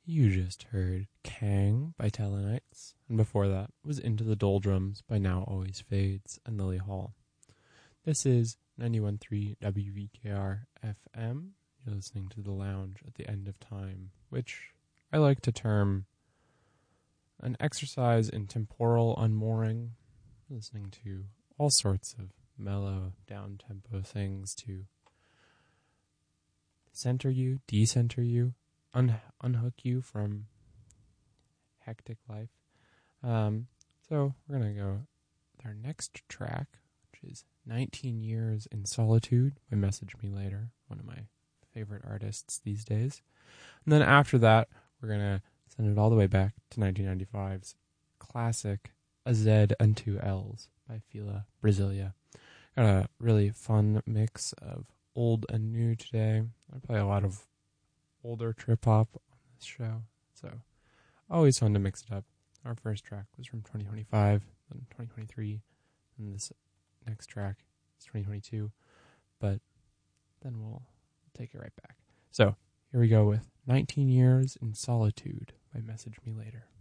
You just heard Kang by Telenites, and before that was Into the Doldrums by Now Always Fades and Lily Hall. This is 91.3 WVKR FM. You're listening to The Lounge at the End of Time, which I like to term an exercise in temporal unmooring, listening to all sorts of mellow, down-tempo things to center you, decenter you, unhook you from hectic life. So we're going to go with our next track, which is 19 Years in Solitude by Message Me Later, one of my favorite artists these days. And then after that, we're going to send it all the way back to 1995's classic A Z and Two L's by Fila Brasilia. Got a really fun mix of old and new today. I play a lot of older trip-hop on this show, so always fun to mix it up. Our first track was from 2025, then 2023, and this next track is 2022, but then we'll take it right back. So here we go with 19 Years in Solitude by Message Me Later.